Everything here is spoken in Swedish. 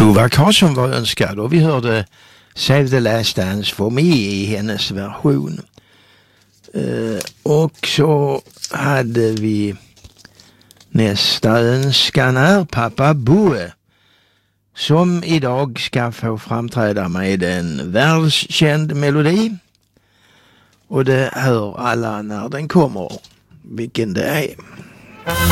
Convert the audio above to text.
Tova Karlsson var önskad och vi hörde Save the Last Dance for Me i hennes version. Och så hade vi nästa önskan är Pappa Boe, som idag ska få framträda med en världskänd melodi. Och det hör alla när den kommer, vilken det är.